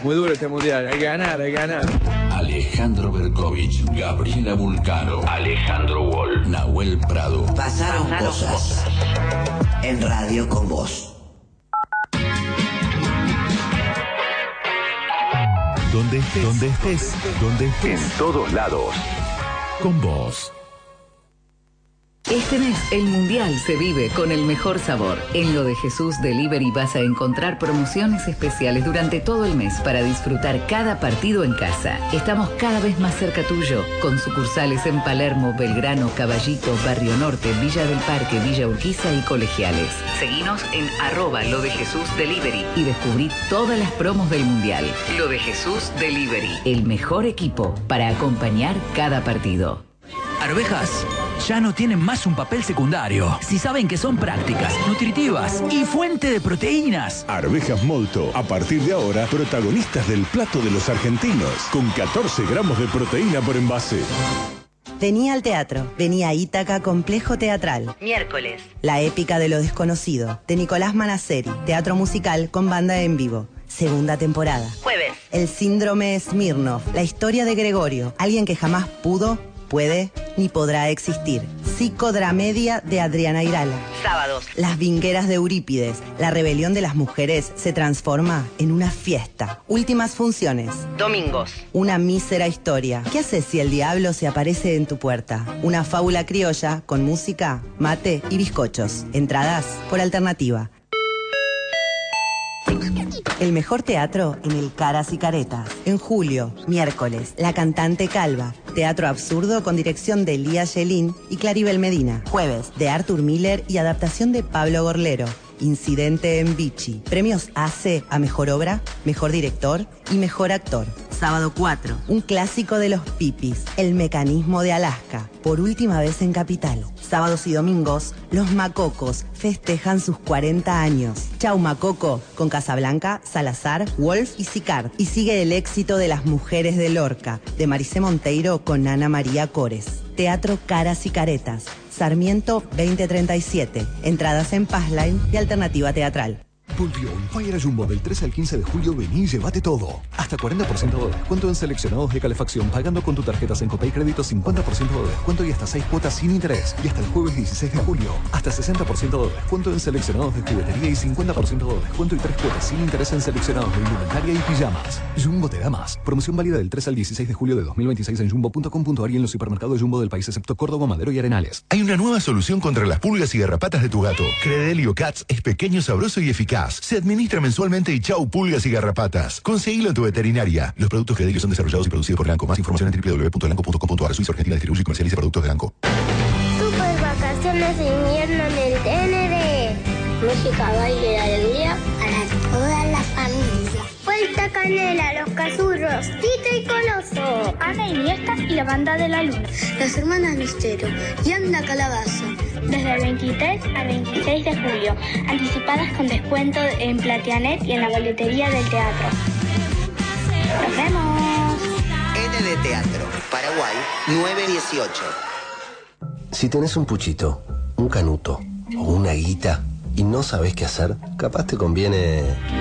Muy duro este mundial, hay que ganar, hay que ganar. Alejandro Berkovich, Gabriela Vulcano, Alejandro Wall, Nahuel Prado. Pasaron cosas en Radio con Vos. Donde estés, en todos lados, con vos. Este mes el Mundial se vive con el mejor sabor. En Lo de Jesús Delivery vas a encontrar promociones especiales durante todo el mes para disfrutar cada partido en casa. Estamos cada vez más cerca tuyo, con sucursales en Palermo, Belgrano, Caballito, Barrio Norte, Villa del Parque, Villa Urquiza y Colegiales. Seguinos en @Lo de Jesús Delivery y descubrí todas las promos del Mundial. Lo de Jesús Delivery, el mejor equipo para acompañar cada partido. Arvejas ya no tienen más un papel secundario. Si saben que son prácticas, nutritivas y fuente de proteínas. Arvejas Molto, a partir de ahora, protagonistas del plato de los argentinos, con 14 gramos de proteína por envase. Vení al teatro, vení a Ítaca Complejo Teatral. Miércoles. La épica de lo desconocido, de Nicolás Manasseri, teatro musical con banda en vivo. Segunda temporada. Jueves. El síndrome Smirnov, la historia de Gregorio, alguien que jamás pudo, puede ni podrá existir. Psicodramedia de Adriana Irala. Sábados. Las vingueras de Eurípides. La rebelión de las mujeres se transforma en una fiesta. Últimas funciones. Domingos. Una mísera historia. ¿Qué haces si el diablo se aparece en tu puerta? Una fábula criolla con música, mate y bizcochos. Entradas por alternativa. El mejor teatro en el Caras y Caretas. En julio, miércoles, La Cantante Calva. Teatro absurdo con dirección de Lía Yelín y Claribel Medina. Jueves, de Arthur Miller y adaptación de Pablo Gorlero. Incidente en Vichy. Premios ACE a Mejor Obra, Mejor Director y Mejor Actor. Sábado 4, un clásico de los pipis, El Mecanismo de Alaska, por última vez en Capital. Sábados y domingos, Los Macocos festejan sus 40 años. Chau Macoco, con Casablanca, Salazar, Wolf y Sicard. Y sigue el éxito de Las Mujeres de Lorca, de Maricé Monteiro con Ana María Cores. Teatro Caras y Caretas, Sarmiento 2037. Entradas en Passline y Alternativa Teatral. Volvió Fire Jumbo del 13 al 15 de julio. Vení y llévate todo. Hasta 40% de descuento en seleccionados de calefacción pagando con tu tarjeta Sencopay Crédito, 50% de descuento y hasta 6 cuotas sin interés. Y hasta el jueves 16 de julio, hasta 60% de descuento en seleccionados de juguetería y 50% de descuento y 3 cuotas sin interés en seleccionados de indumentaria y pijamas. Jumbo te da más. Promoción válida del 3 al 16 de julio de 2026 en jumbo.com.ar y en los supermercados Jumbo del país excepto Córdoba, Madero y Arenales. Hay una nueva solución contra las pulgas y garrapatas de tu gato. Credelio Cats es pequeño, sabroso y eficaz. Se administra mensualmente y chau pulgas y garrapatas. Conseguilo en tu veterinaria. Los productos Credelio son desarrollados y producidos por Lanco. Más información en www.lanco.com.ar. Suiza Argentina distribuye y comercializa productos de Lanco. Super vacaciones de invierno en el TND. Música, baile y alegría para toda la familia. Vuelta Canela, Los Cazurros, Tito y Coloso, Ana Iniestas y la Banda de la Luna, Las Hermanas Mistero y Anda Calabaza. Desde el 23 al 26 de julio, anticipadas con descuento en Platianet y en la boletería del teatro. ¡Nos vemos! ND Teatro, Paraguay 918. Si tenés un puchito, un canuto o una guita y no sabés qué hacer, capaz te conviene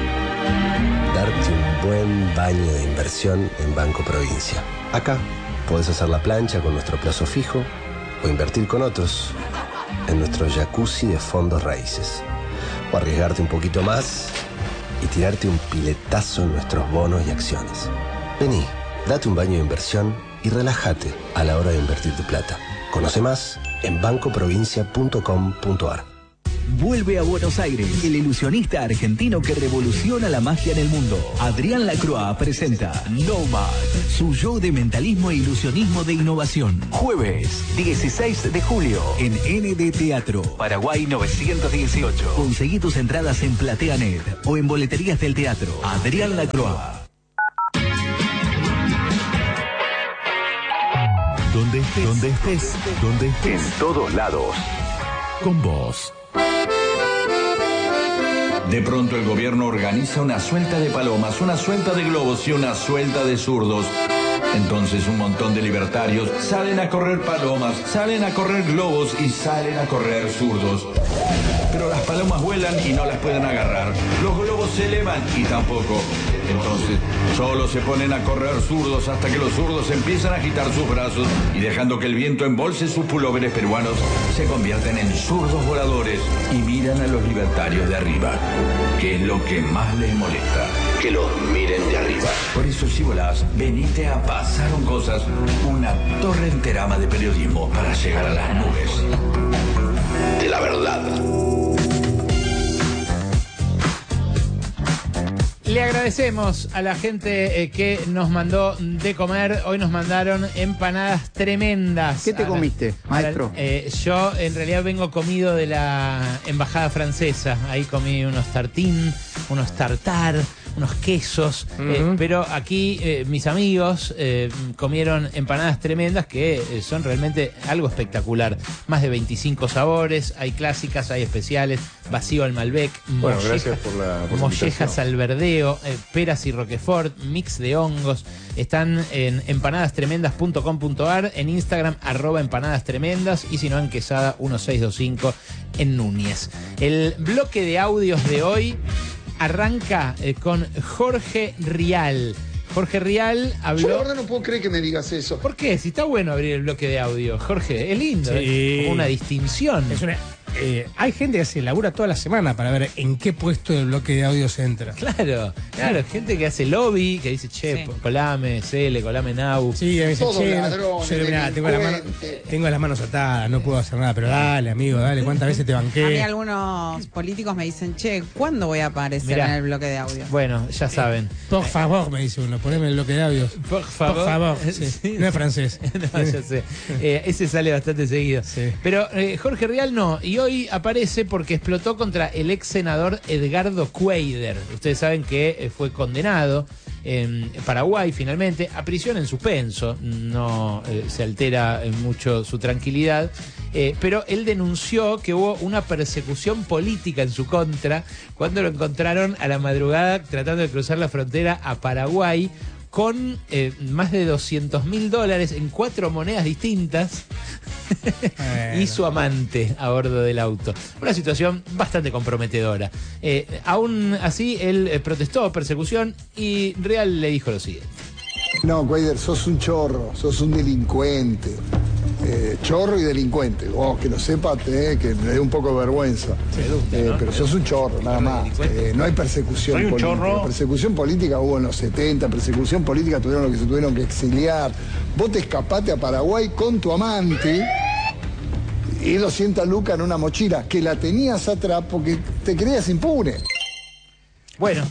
darte un buen baño de inversión en Banco Provincia. Acá podés hacer la plancha con nuestro plazo fijo o invertir con otros en nuestro jacuzzi de fondos raíces. O arriesgarte un poquito más y tirarte un piletazo en nuestros bonos y acciones. Vení, date un baño de inversión y relájate a la hora de invertir tu plata. Conoce más en bancoprovincia.com.ar. Vuelve a Buenos Aires, el ilusionista argentino que revoluciona la magia en el mundo. Adrián Lacroix presenta Nomad, su show de mentalismo e ilusionismo de innovación. Jueves 16 de julio en ND Teatro, Paraguay 918. Conseguí tus entradas en PlateaNet o en boleterías del teatro. Adrián Lacroix. Donde estés, en todos lados, con vos. De pronto el gobierno organiza una suelta de palomas, una suelta de globos y una suelta de zurdos. Entonces un montón de libertarios salen a correr palomas, salen a correr globos y salen a correr zurdos. Pero las palomas vuelan y no las pueden agarrar. Los globos se elevan y tampoco. Entonces, solo se ponen a correr zurdos hasta que los zurdos empiezan a agitar sus brazos y dejando que el viento embolse sus pulóveres peruanos, se convierten en zurdos voladores y miran a los libertarios de arriba. ¿Qué es lo que más les molesta? Que los miren de arriba. Por eso, si volás, venite a Pasaron Cosas, una torrenterama de periodismo para llegar a las nubes de la verdad. Le agradecemos a la gente que nos mandó de comer. Hoy nos mandaron empanadas tremendas. ¿Qué te comiste, maestro? Yo en realidad vengo comido de la embajada francesa. Ahí comí unos tartín, unos tartar, unos quesos. Pero aquí mis amigos comieron empanadas tremendas que son realmente algo espectacular. Más de 25 sabores. Hay clásicas, hay especiales. Vacío al Malbec. Bueno, gracias por la mollejas al verdeo, peras y roquefort, mix de hongos. Están en empanadastremendas.com.ar, en Instagram @empanadastremendas y si no en Quesada 1625 en Núñez. El bloque de audios de hoy arranca con Jorge Rial. Jorge Rial habló... Yo la verdad no puedo creer que me digas eso. ¿Por qué? Si está bueno abrir el bloque de audio. Jorge, es lindo, sí. Es como una distinción. Es una... hay gente que se labura toda la semana para ver en qué puesto del bloque de audio se entra. Claro, gente que hace lobby, que dice, che, colame, colame now. Sí, me dice, che, ladrones, yo mirá, tengo las manos atadas, no puedo hacer nada, pero dale, amigo, dale, ¿cuántas veces te banqué? A mí algunos políticos me dicen, che, ¿cuándo voy a aparecer en el bloque de audio? Bueno, ya saben. Por favor, me dice uno, poneme el bloque de audio. Por favor. Por favor, sí. No es francés. No, ya sé. Ese sale bastante seguido. Sí. Pero Jorge Rial no, y hoy aparece porque explotó contra el ex senador Edgardo Cuéllar. Ustedes saben que fue condenado en Paraguay finalmente a prisión en suspenso. No se altera mucho su tranquilidad. Pero él denunció que hubo una persecución política en su contra cuando lo encontraron a la madrugada tratando de cruzar la frontera a Paraguay con más de $200.000 en 4 monedas distintas y su amante a bordo del auto. Una situación bastante comprometedora. Aún así, él protestó persecución y Real le dijo lo siguiente. No, Cuéllar, sos un chorro, sos un delincuente. Chorro y delincuente. Que lo sepa, que le dé un poco de vergüenza. ¿No? Pero sos un chorro, nada más. No hay persecución política. Chorro. Persecución política hubo en los 70, persecución política tuvieron lo que se tuvieron que exiliar. Vos te escapaste a Paraguay con tu amante y 200 lucas en una mochila que la tenías atrás porque te creías impune. Bueno.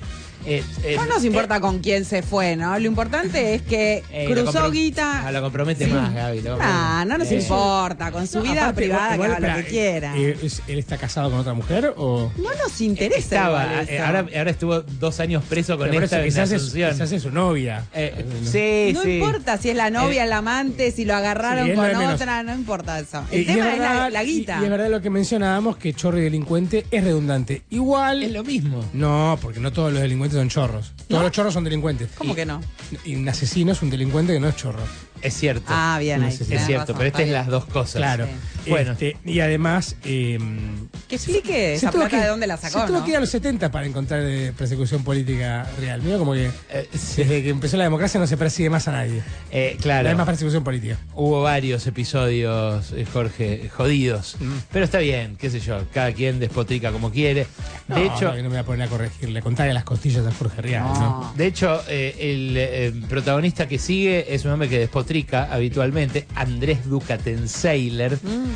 No nos importa con quién se fue, ¿no? Lo importante es que cruzó guita. Lo compromete más, Gaby. No nos importa. Con su vida privada, que haga lo que quiera. ¿Él está casado con otra mujer o...? No nos interesa. Ahora estuvo 2 años preso con esta quizás es su novia. No importa si es la novia, el amante, si lo agarraron con otra, no importa eso. El tema es la guita. Y es verdad lo que mencionábamos, que chorro y delincuente es redundante. Igual... Es lo mismo. No, porque no todos los delincuentes son chorros. Todos los chorros son delincuentes. ¿Cómo que no? Y un asesino es un delincuente que no es chorro. Es cierto. Ah, bien, ahí. Es cierto, razón, pero esta es las dos cosas. Claro. Sí. Bueno. Y además... que explique esa plata de dónde la sacó, se tuvo que ir a los 70 para encontrar persecución política real. Mira como que desde que empezó la democracia no se persigue más a nadie. Claro. No hay más persecución política. Hubo varios episodios, Jorge, jodidos. Pero está bien, qué sé yo, cada quien despotrica como quiere. De hecho... No me voy a poner a corregirle, contarle las costillas a Jorge Rial. No. De hecho, el protagonista que sigue es un hombre que despotrica habitualmente, Andrés Ducatenseiler.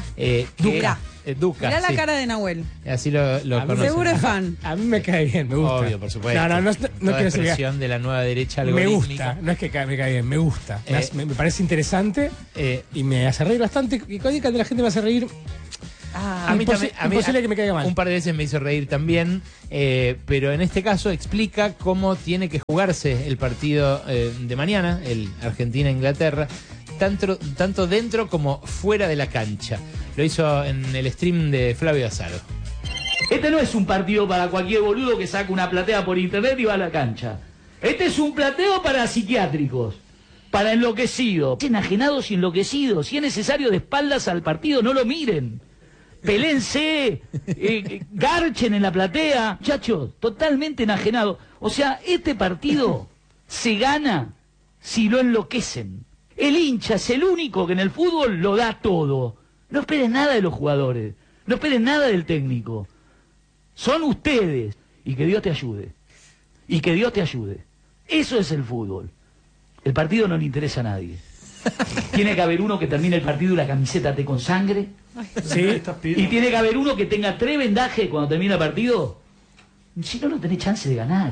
Duca. Mirá la cara de Nahuel. Así lo conoce. Seguro es fan. A mí me cae bien, me gusta. Obvio, por supuesto. No quiero expresión de la nueva derecha algorítmica. Me gusta, no es que me cae bien, me gusta. Me parece interesante y me hace reír bastante. Y cuando la gente me hace reír... a mí también, imposible que me caiga mal. Un par de veces me hizo reír también, pero en este caso explica cómo tiene que jugarse el partido de mañana, el Argentina-Inglaterra, tanto dentro como fuera de la cancha. Lo hizo en el stream de Flavio Azaro. Este no es un partido para cualquier boludo que saca una platea por internet y va a la cancha. Este es un plateo para psiquiátricos, para enloquecidos, enajenados y enloquecidos. Si es necesario de espaldas al partido, no lo miren. pelénse, garchen en la platea. Muchachos, totalmente enajenados. O sea, este partido se gana si lo enloquecen. El hincha es el único que en el fútbol lo da todo. No esperes nada de los jugadores, no esperes nada del técnico. Son ustedes. Y que Dios te ayude. Y que Dios te ayude. Eso es el fútbol. El partido no le interesa a nadie. Tiene que haber uno que termine el partido y la camiseta esté con sangre. Sí. Y tiene que haber uno que tenga 3 vendajes cuando termine el partido. Si no, no tenés chance de ganar,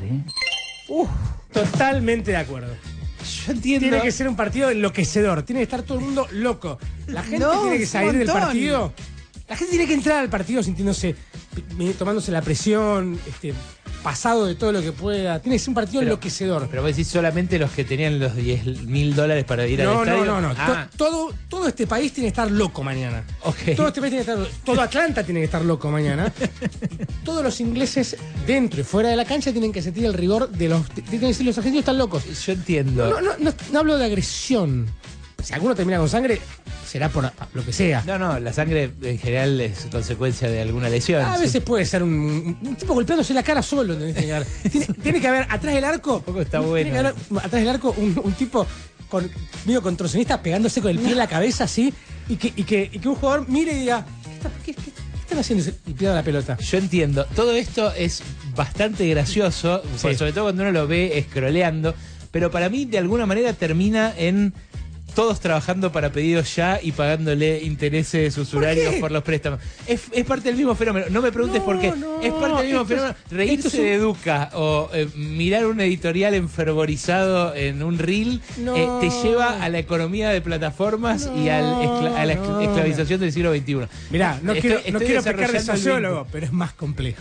Totalmente de acuerdo. Yo entiendo. Tiene que ser un partido enloquecedor. Tiene que estar todo el mundo loco. La gente tiene que salir del partido. La gente tiene que entrar al partido sintiéndose, tomándose la presión, pasado de todo lo que pueda. Tiene que ser un partido enloquecedor. Pero vos decís solamente los que tenían los $10.000 para ir al estadio. No. Todo este país tiene que estar loco mañana. Okay. Todo este país tiene que estar, todo Atlanta tiene que estar loco mañana. Todos los ingleses dentro y fuera de la cancha tienen que sentir el rigor de los. Tienen que decir, los argentinos están locos. Yo entiendo. No hablo de agresión. Si alguno termina con sangre, será por lo que sea. No, la sangre en general es consecuencia de alguna lesión. A veces puede ser un tipo golpeándose la cara solo. Tiene que haber atrás del arco. Un poco está bueno. Tiene que haber atrás del arco un tipo medio contorsionista pegándose con el pie en la cabeza así. Y que un jugador mire y diga, ¿qué están haciendo? Y pierda la pelota. Yo entiendo. Todo esto es bastante gracioso, sobre todo cuando uno lo ve scrolleando. Pero para mí, de alguna manera, termina en todos trabajando para pedidos ya y pagándole intereses usurarios por los préstamos. Es parte del mismo fenómeno. No me preguntes por qué. Es parte del mismo fenómeno. Reírse de Educa o mirar un editorial enfervorizado en un reel te lleva a la economía de plataformas y a la esclavización del siglo XXI. Mirá, no quiero pecar de sociólogo, pero es más complejo.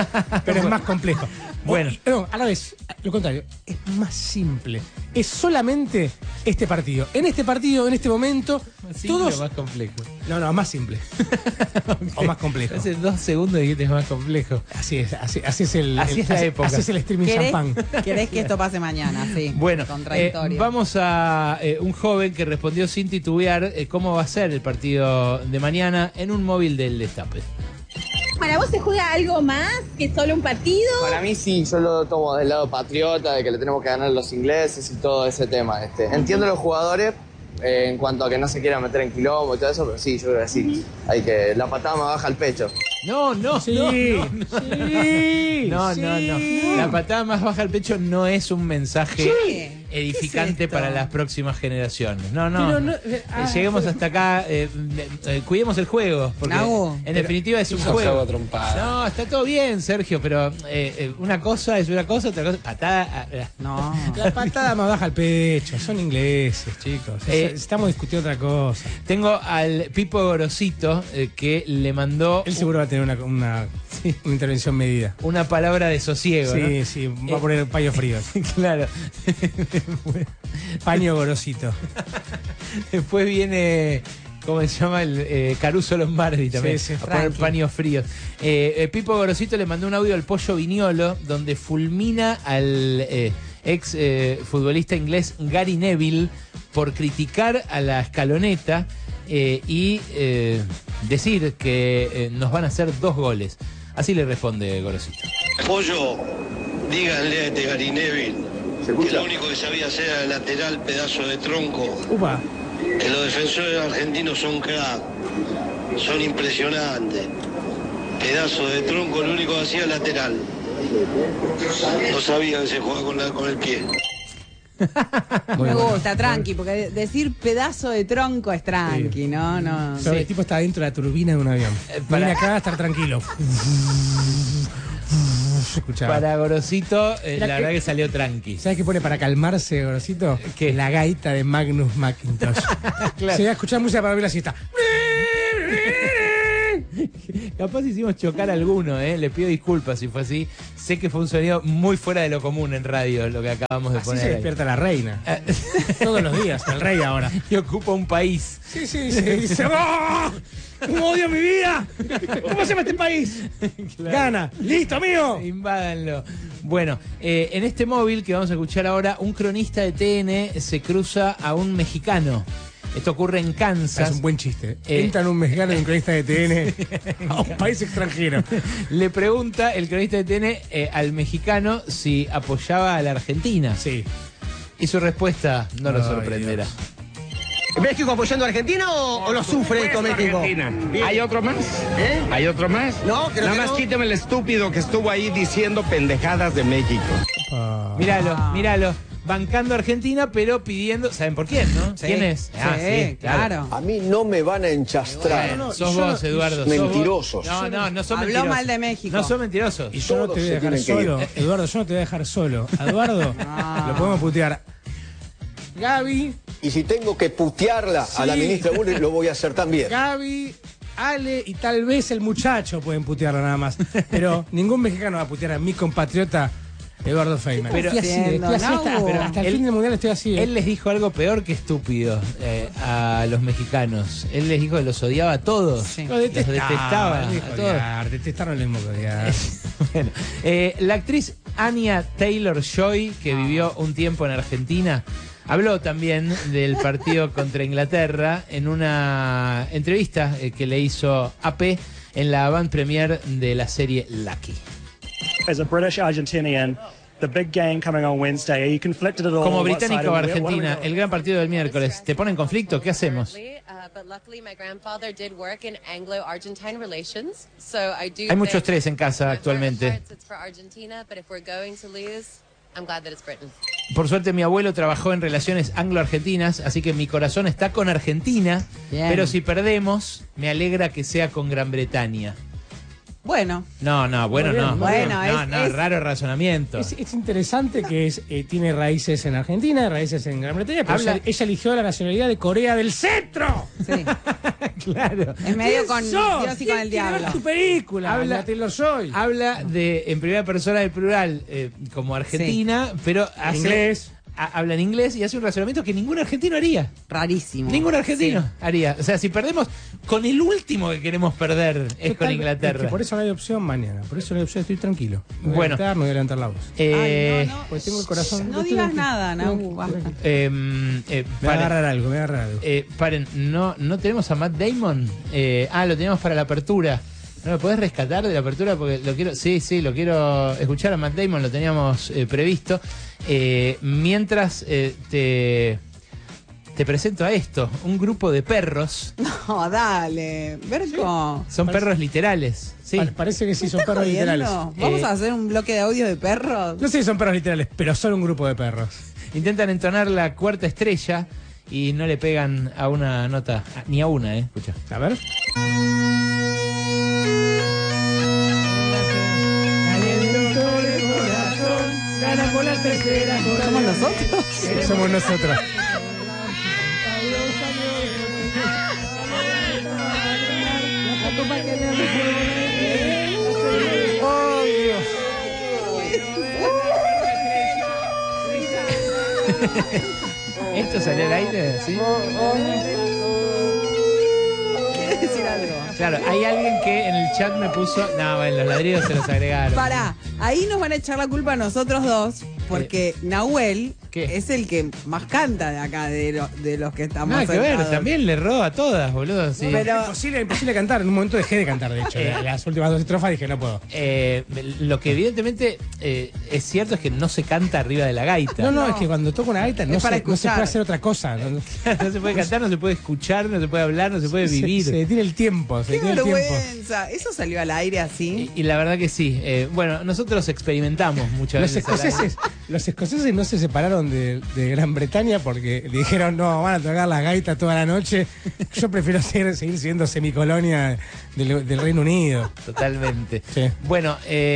Bueno. A la vez, lo contrario, es más simple. Es solamente este partido. En este partido, en este momento, todos... o más complejo? No, más simple. Okay. O más complejo. Hace 2 segundos dijiste es más complejo. Así es la época. Así es el streaming champán. ¿Querés que esto pase mañana? Sí. Bueno, vamos a un joven que respondió sin titubear cómo va a ser el partido de mañana en un móvil del Destape. ¿Para vos se juega algo más que solo un partido? Para mí sí, yo lo tomo del lado patriota, de que le tenemos que ganar a los ingleses y todo ese tema. Entiendo a los jugadores en cuanto a que no se quieran meter en quilombo y todo eso, pero sí, yo creo que sí. Hay que la patada me baja al pecho. No. La patada más baja al pecho no es un mensaje edificante para las próximas generaciones. No. Lleguemos hasta acá, cuidemos el juego, porque en definitiva es un juego. No, está todo bien, Sergio, pero una cosa es una cosa, otra cosa, patada. No, la patada más baja al pecho, son ingleses, chicos. Estamos discutiendo otra cosa. Tengo al Pipo Gorosito que le mandó. Él seguro va a tener una intervención medida. Una palabra de sosiego, ¿no? Sí, va a poner paños fríos. Claro. Paño Gorosito. Después viene, ¿cómo se llama? El Caruso Lombardi también. Sí, a poner paños fríos. Pipo Gorosito le mandó un audio al Pollo Viñolo donde fulmina al ex futbolista inglés Gary Neville por criticar a la escaloneta y decir que nos van a hacer 2 goles. Así le responde Gorosito. Pollo, díganle a este Gary Neville que lo único que sabía hacer era el lateral, pedazo de tronco. Upa. Que los defensores argentinos son crack, son impresionantes. Pedazo de tronco, lo único que hacía el lateral. No sabía que se jugaba con el pie. Me gusta, tranqui, porque decir pedazo de tronco es tranqui, no. El tipo está dentro de la turbina de un avión. Viene acá a estar tranquilo. Para Gorosito, la verdad que salió tranqui. ¿Sabes qué pone para calmarse, Gorosito? Que la gaita de Magnus Mackintosh. Claro. Se va a escuchar música para ver la siesta. Capaz hicimos chocar a alguno, le pido disculpas si fue así. Sé que fue un sonido muy fuera de lo común en radio lo que acabamos de poner. Se despierta la reina. Todos los días, el rey ahora. Y ocupa un país. Sí. Dice, ¡oh! ¿Cómo odio mi vida? ¿Cómo se llama este país? Claro. Gana. ¡Listo, amigo! Invádanlo. Bueno, en este móvil que vamos a escuchar ahora, un cronista de TN se cruza a un mexicano. Esto ocurre en Kansas. Es un buen chiste. Entran un mexicano y un cronista de TN a un país extranjero. Le pregunta el cronista de TN al mexicano si apoyaba a la Argentina. Sí. Y su respuesta no lo sorprenderá. ¿México apoyando a Argentina o lo sufre esto México? Argentina. ¿Hay otro más? ¿Hay otro más? No, creo Nada que más no. quítame el estúpido que estuvo ahí diciendo pendejadas de México. Míralo. Bancando a Argentina, pero pidiendo... ¿Saben por quién, no? Sí. ¿Quién es? Sí, claro. A mí no me van a enchastrar. Bueno, sos vos, Eduardo. Mentirosos. No son Habló mentirosos. mal de México. No son mentirosos. Y yo no te voy a dejar solo. Eduardo, yo no te voy a dejar solo. A Eduardo lo podemos putear. Gaby. Y si tengo que putearla a la ministra Bullrich, lo voy a hacer también. Gaby, Ale y tal vez el muchacho pueden putearla nada más. Pero ningún mexicano va a putear a mi compatriota Eduardo Feynman. Pero hasta el fin del mundial estoy así. Él les dijo algo peor que estúpido a los mexicanos. Él les dijo que los odiaba a todos. Sí. Los detestaba a todos. Detestaron el mismo que odiar. Bueno, la actriz Anya Taylor-Joy, que vivió un tiempo en Argentina, habló también del partido contra Inglaterra en una entrevista que le hizo AP en la avant premiere de la serie Lucky. As a British Argentinian, the big game coming on Wednesday, are you conflicted at all? Como What side británico o are we- what are we argentina, doing? el gran partido del miércoles, ¿te pone en conflicto? ¿Qué hacemos? Hay mucho estrés en casa actualmente. Por suerte mi abuelo trabajó en relaciones anglo-argentinas, así que mi corazón está con Argentina, Bien. pero si perdemos, me alegra que sea con Gran Bretaña. Bueno. No, bueno, Muy bien, no. muy bien. No, es- raro razonamiento. Es interesante que tiene raíces en Argentina, raíces en Gran Bretaña, pero ella eligió la nacionalidad de Corea del Centro. Sí. Claro. Es medio con sos? Dios y con el ¿Quién quiere ver diablo. tu película? Habla- Habla de, en primera persona del plural, como Argentina, pero hace... Inglés. Habla en inglés y hace un razonamiento que ningún argentino haría. Rarísimo. Ningún argentino haría. O sea, si perdemos, con el último que queremos perder es con Inglaterra. Es que por eso no hay opción mañana. Por eso no hay opción, estoy tranquilo. Me voy a Bueno. levantar, no voy a levantar la voz. Pues tengo el corazón. No digas nada, Nahu, basta. Me va a agarrar algo, Paren, no tenemos a Matt Damon. Lo teníamos para la apertura. ¿No lo podés rescatar de la apertura? Porque lo quiero. Sí, lo quiero escuchar a Matt Damon, lo teníamos previsto. Mientras te presento a esto, un grupo de perros. No, dale. Berco. Son perros literales. Sí. Parece que sí, son ¿Estás perros jodiendo? literales. ¿Vamos a hacer un bloque de audio de perros? No sé si son perros literales, pero son un grupo de perros. Intentan entonar la cuarta estrella y no le pegan a una nota, ni a una, escucha. A ver. Gana con la tercera. ¿Somos nosotros? Somos nosotros. Oh, Dios. ¿Esto salió al aire? ¿Sí? ¿Quieres decir algo? Claro, hay alguien que en el chat me puso... No, bueno, los ladridos se los agregaron. Pará, ahí nos van a echar la culpa a nosotros dos, porque Nahuel es el que más canta de acá, de los que estamos Nada que ver, sentados. también le roba a todas, boludo. Sí. Pero- Imposible cantar. En un momento dejé de cantar, de hecho. Las últimas dos estrofas dije, no puedo. Lo que evidentemente es cierto es que no se canta arriba de la gaita. No, es que cuando toco una gaita no para se puede escuchar. hacer otra cosa. No se puede cantar, no se puede escuchar, no se puede hablar, no se puede vivir. Se detiene el tiempo. Se ¡Qué detiene el tiempo. vergüenza! ¿Eso salió al aire así? Y la verdad que sí. Bueno, nosotros experimentamos muchas Los veces. al aire. escoceses no se separaron de Gran Bretaña porque dijeron, no, van a tocar la gaita toda la noche. Yo prefiero seguir siendo semicolonia del Reino Unido. Totalmente. Sí. Bueno,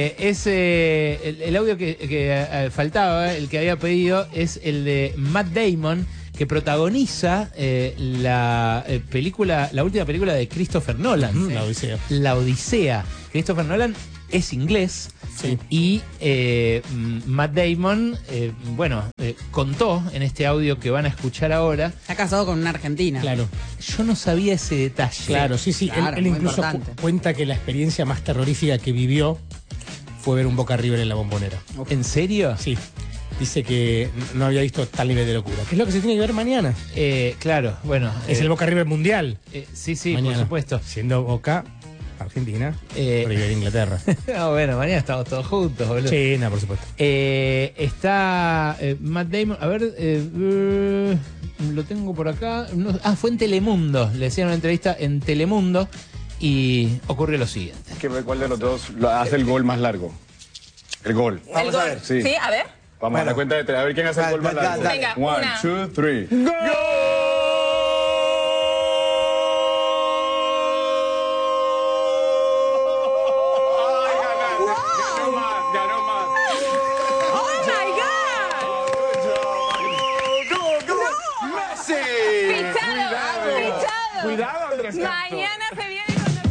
el audio que faltaba, el que había pedido, es el de Matt Damon, que protagoniza la última película de Christopher Nolan. La Odisea. La Odisea. Christopher Nolan es inglés. Sí. Y Matt Damon, contó en este audio que van a escuchar ahora. Está casado con una argentina. Claro. Yo no sabía ese detalle. Claro, sí. Claro, él muy incluso importante. cuenta que la experiencia más terrorífica que vivió fue ver un Boca River en la Bombonera. ¿En serio? Sí. dice que no había visto tal nivel de locura. ¿Qué es lo que se tiene que ver mañana? Claro, bueno. Es el Boca River Mundial. Sí, mañana, por supuesto. Siendo Boca Argentina, River Inglaterra. Bueno, mañana estamos todos juntos, boludo. China, por supuesto. Está Matt Damon. A ver, lo tengo por acá. Fue en Telemundo. Le hacían una entrevista en Telemundo y ocurrió lo siguiente. ¿Cuál de los dos hace el gol más largo? El gol. Vamos a ver. Sí, a ver. Vamos a la cuenta de 3. A ver quién hace el gol más largo. Venga, 1, 2, 3. ¡Gol! Cuidado, Andrés. Mañana se viene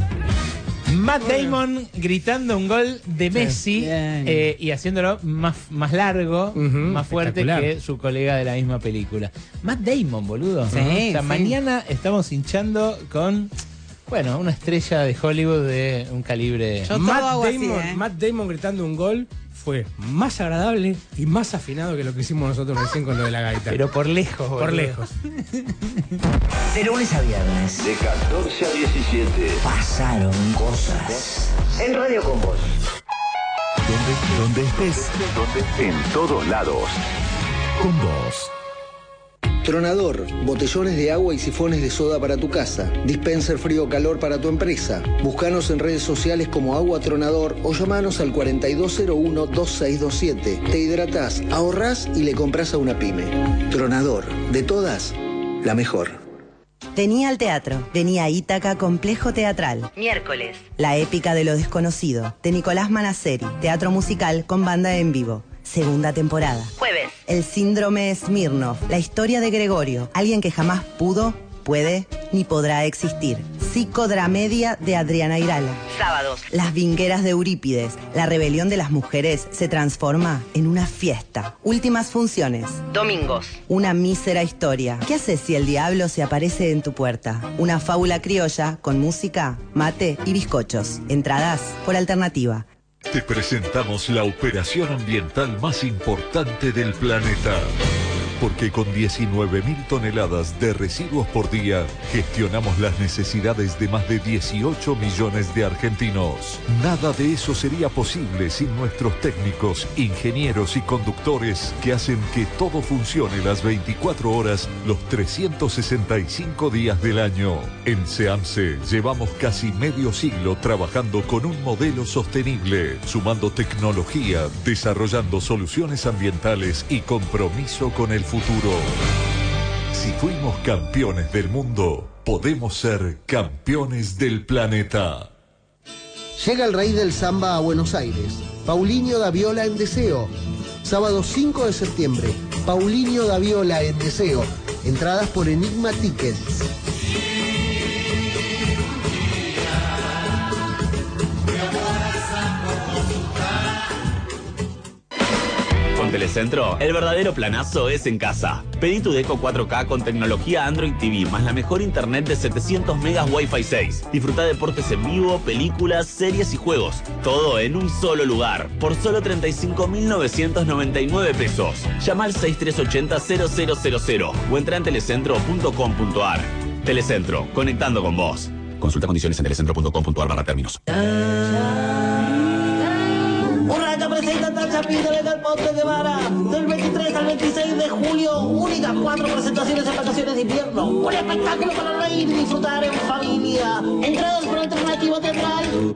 Matt Damon gritando un gol de Messi y haciéndolo más largo, más fuerte que su colega de la misma película. Matt Damon, boludo. Sí, mañana estamos hinchando con, bueno, una estrella de Hollywood de un calibre. Matt Damon gritando un gol fue más agradable y más afinado que lo que hicimos nosotros recién con lo de la gaita. Pero por lejos, boludo. Por lejos. De lunes a viernes. De 14 a 17. Pasaron cosas. En Radio con Vos. Donde estés, en todos lados. Con vos. Tronador, botellones de agua y sifones de soda para tu casa. Dispenser frío-calor para tu empresa. Búscanos en redes sociales como Agua Tronador o llamanos al 4201-2627. Te hidratás, ahorrás y le compras a una pyme. Tronador, de todas, la mejor. Venía al teatro, venía a Ítaca Complejo Teatral. Miércoles. La épica de lo desconocido, de Nicolás Manasseri, teatro musical con banda en vivo. Segunda temporada. Jueves. El síndrome Smirnov, la historia de Gregorio, alguien que jamás pudo, puede ni podrá existir. Psicodramedia de Adriana Irala. Sábados. Las vingueras de Eurípides, la rebelión de las mujeres se transforma en una fiesta. Últimas funciones. Domingos. Una mísera historia. ¿Qué haces si el diablo se aparece en tu puerta? Una fábula criolla con música, mate y bizcochos. Entradas por alternativa. Te presentamos la operación ambiental más importante del planeta. Porque con 19.000 toneladas de residuos por día, gestionamos las necesidades de más de 18 millones de argentinos. Nada de eso sería posible sin nuestros técnicos, ingenieros y conductores que hacen que todo funcione las 24 horas, los 365 días del año. En SEAMSE llevamos casi medio siglo trabajando con un modelo sostenible, sumando tecnología, desarrollando soluciones ambientales y compromiso con el futuro. Si fuimos campeones del mundo, podemos ser campeones del planeta. Llega el rey del samba a Buenos Aires, Paulinho da Viola en Deseo. Sábado 5 de septiembre, Paulinho da Viola en Deseo. Entradas por Enigma Tickets. Con Telecentro, el verdadero planazo es en casa. Pedí tu Deco 4K con tecnología Android TV, más la mejor internet de 700 megas Wi-Fi 6. Disfruta deportes en vivo, películas, series y juegos. Todo en un solo lugar, por solo 35.999 pesos. Llama al 6380-0000 o entra en telecentro.com.ar. Telecentro, conectando con vos. Consulta condiciones en telecentro.com.ar/términos. Urraca presenta Tachapita de Monte Guevara del 23 al 26 de julio. Únicas 4 presentaciones en vacaciones de invierno. Un espectáculo para reír y disfrutar en familia. Entradas por Alternativo Teatral.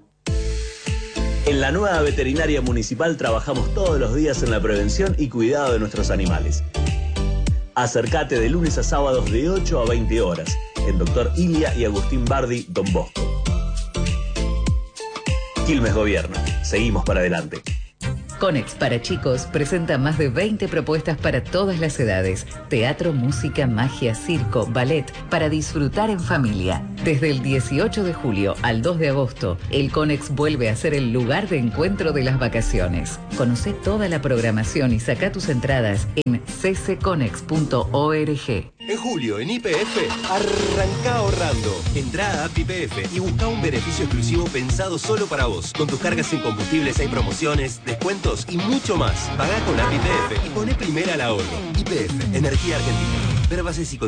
En la nueva veterinaria municipal trabajamos todos los días en la prevención y cuidado de nuestros animales. Acércate de lunes a sábados de 8 a 20 horas. En Dr. Ilia y Agustín Bardi, Don Bosco. Quilmes Gobierno. Seguimos para adelante. Conex para chicos presenta más de 20 propuestas para todas las edades. Teatro, música, magia, circo, ballet, para disfrutar en familia. Desde el 18 de julio al 2 de agosto, el Conex vuelve a ser el lugar de encuentro de las vacaciones. Conoce toda la programación y saca tus entradas en ccconex.org. En julio, en YPF, arranca ahorrando. Entrá a App YPF y busca un beneficio exclusivo pensado solo para vos. Con tus cargas en combustibles hay promociones, descuentos y mucho más. Pagá con App YPF y poné primera al ahorro. YPF, Energía Argentina. Ver bases y